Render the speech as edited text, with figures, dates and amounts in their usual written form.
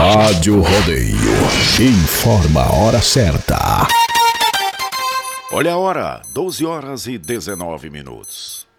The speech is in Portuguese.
Rádio Rodeio. Informa a hora certa. Olha a hora, 12 horas e 19 minutos.